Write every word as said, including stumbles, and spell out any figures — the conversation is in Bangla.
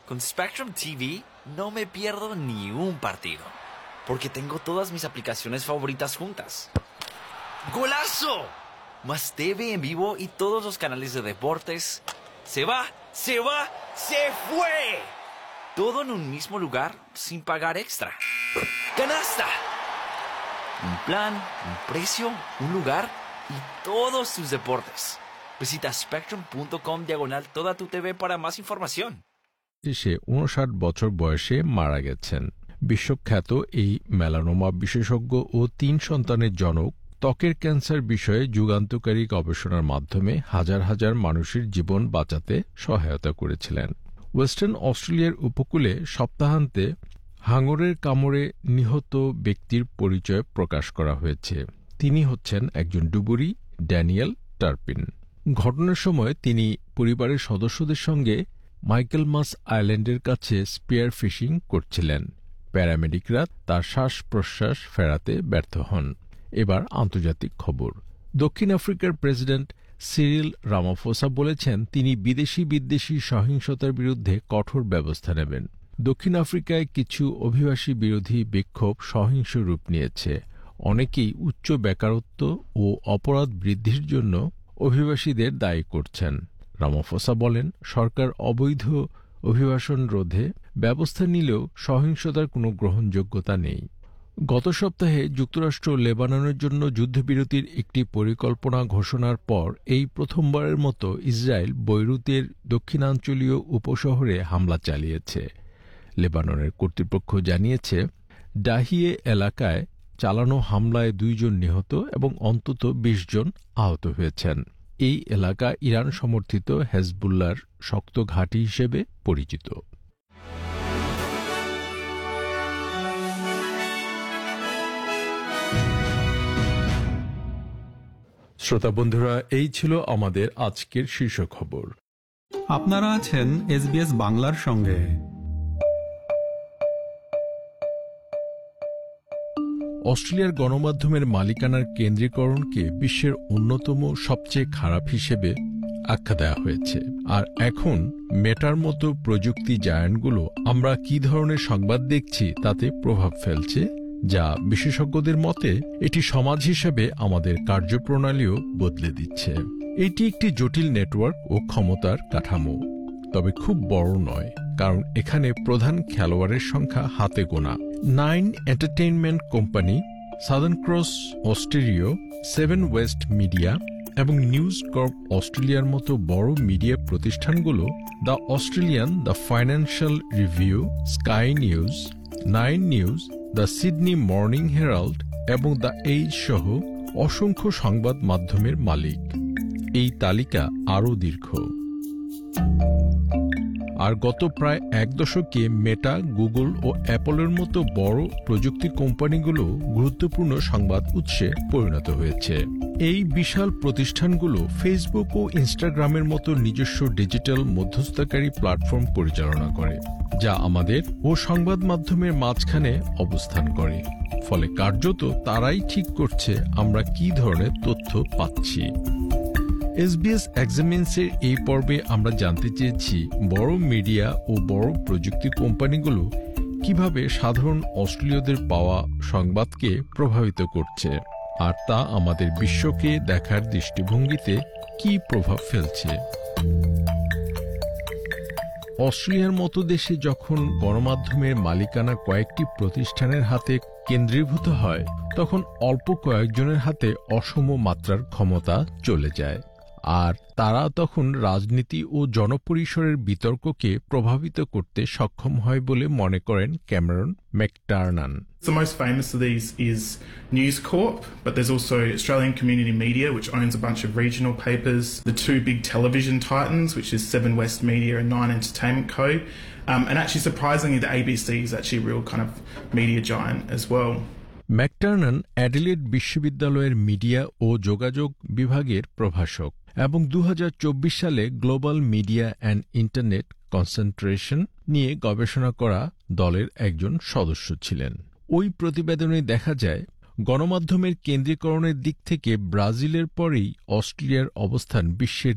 Con Spectrum T V no me pierdo ni un partido, porque tengo todas mis aplicaciones favoritas juntas. ¡Golazo! Más T V en vivo y todos los canales de deportes. ¡Se va! ¡Se va! ¡Se fue! Todo en un mismo lugar sin pagar extra. ¡Canasta! Un plan, un precio, un lugar y todos tus deportes. Visita spectrum punto com diagonal toda tu T V para más información. সে ঊনষাট বছর বয়সে মারা গেছেন। বিশ্বখ্যাত এই মেলানোমা বিশেষজ্ঞ ও তিন সন্তানের জনক ত্বকের ক্যান্সার বিষয়ে যুগান্তকারী গবেষণার মাধ্যমে হাজার হাজার মানুষের জীবন বাঁচাতে সহায়তা করেছিলেন। ওয়েস্টার্ন অস্ট্রেলিয়ার উপকূলে সপ্তাহান্তে হাঙরের কামড়ে নিহত ব্যক্তির পরিচয় প্রকাশ করা হয়েছে। তিনি হচ্ছেন একজন ডুবুরি, ড্যানিয়েল টার্পিন। ঘটনার সময় তিনি পরিবারের সদস্যদের সঙ্গে মাইকেলমাস আইল্যান্ডের কাছে স্পিয়ার ফিশিং করছিলেন। প্যারামেডিকরা তার শ্বাস-প্রশ্বাস ফেরাতে ব্যর্থ হন। এবার আন্তর্জাতিক খবর। দক্ষিণ আফ্রিকার প্রেসিডেন্ট সিরিল রামাফোসা বলেছেন তিনি বিদেশি বিদ্বেষী সহিংসতার বিরুদ্ধে কঠোর ব্যবস্থা নেবেন। দক্ষিণ আফ্রিকায় কিছু অভিবাসী বিরোধী বিক্ষোভ সহিংস রূপ নিয়েছে। অনেকেই উচ্চ বেকারত্ব ও অপরাধ বৃদ্ধির জন্য অভিবাসীদের দায়ী করছেন। রামাফোসা বলেন সরকার অবৈধ অভিবাসন রোধে ব্যবস্থা নিলেও সহিংসতার কোনো গ্রহণযোগ্যতা নেই। গত সপ্তাহে যুক্তরাষ্ট্র লেবাননের জন্য যুদ্ধবিরতির একটি পরিকল্পনা ঘোষণার পর এই প্রথমবারের মতো ইসরায়েল বৈরুতের দক্ষিণাঞ্চলীয় উপশহরে হামলা চালিয়েছে। লেবাননের কর্তৃপক্ষ জানিয়েছে ডাহিয়ে এলাকায় চালানো হামলায় দুইজন নিহত এবং অন্তত বিশ জন আহত হয়েছেন। এই এলাকা ইরান সমর্থিত হেজবুল্লাহর শক্ত ঘাঁটি হিসেবে পরিচিত। শ্রোতা বন্ধুরা, এই ছিল আমাদের আজকের শীর্ষ খবর। আপনারা আছেন এসবিএস বাংলার সঙ্গে। অস্ট্রেলিয়ার গণমাধ্যমের মালিকানার কেন্দ্রীকরণকে বিশ্বের অন্যতম সবচেয়ে খারাপ হিসেবে আখ্যা দেওয়া হয়েছে। আর এখন মেটার মতো প্রযুক্তি জায়ান্টগুলো আমরা কি ধরনের সংবাদ দেখছি তাতে প্রভাব ফেলছে, যা বিশেষজ্ঞদের মতে এটি সমাজ হিসেবে আমাদের কার্যপ্রণালীও বদলে দিচ্ছে। এটি একটি জটিল নেটওয়ার্ক ও ক্ষমতার কাঠামো, তবে খুব বড় নয়, কারণ এখানে প্রধান খেলোয়াড়ের সংখ্যা হাতে গোনা। Nine entertainment company, southern cross Australia, seven West media এবং নিউজ কর্প অস্ট্রেলিয়ার মতো বড় মিডিয়া প্রতিষ্ঠানগুলো the Australian, the financial review, sky news, nine news, the Sydney morning Herald এবং দ্য এইজ সহ অসংখ্য সংবাদ মাধ্যমের মালিক। এই তালিকা আরও দীর্ঘ। আর গত প্রায় এক দশকে মেটা, গুগল ও অ্যাপলের মতো বড় প্রযুক্তি কোম্পানিগুলো গুরুত্বপূর্ণ সংবাদ উৎসে পরিণত হয়েছে। এই বিশাল প্রতিষ্ঠানগুলো ফেসবুক ও ইনস্টাগ্রামের মতো নিজস্ব ডিজিটাল মধ্যস্থতাকারী প্ল্যাটফর্ম পরিচালনা করে, যা আমাদের ও সংবাদ মাধ্যমের মাঝখানে অবস্থান করে। ফলে কার্যত তারাই ঠিক করছে আমরা কি ধরনের তথ্য পাচ্ছি। এসবিএস এক্সামিনসের এই পর্বে আমরা জানতে চেয়েছি বড় মিডিয়া ও বড় প্রযুক্তি কোম্পানিগুলো কিভাবে সাধারণ অস্ট্রেলীয়দের পাওয়া সংবাদকে প্রভাবিত করছে, আর তা আমাদের বিশ্বকে দেখার দৃষ্টিভঙ্গিতে কি প্রভাব ফেলছে। অস্ট্রেলিয়ার মতো দেশে যখন গণমাধ্যমের মালিকানা কয়েকটি প্রতিষ্ঠানের হাতে কেন্দ্রীভূত হয়, তখন অল্প কয়েকজনের হাতে অসম মাত্রার ক্ষমতা চলে যায়, আর তারা তখন রাজনীতি ও জনপরিসরের বিতর্ককে প্রভাবিত করতে সক্ষম হয় বলে মনে করেন Cameron ম্যাকটার্নান। The most famous of these is News Corp, but there's also Australian Community Media, which owns a bunch of regional papers, the two big television titans, which is Seven West Media and Nine Entertainment Co. Um, and actually, surprisingly, the A B C is actually a real kind of media giant as well. ম্যাকটার্নান Adelaide বিশ্ববিদ্যালয়ের মিডিয়া ও যোগাযোগ বিভাগের প্রভাষক এবং দু হাজার চব্বিশ সালে global media and internet concentration নিয়ে গবেষণা করা দলের একজন সদস্য ছিলেন। ওই প্রতিবেদনে দেখা যায় গণমাধ্যমের কেন্দ্রীকরণের দিক থেকে ব্রাজিলের পরেই অস্ট্রেলিয়ার অবস্থান বিশ্বের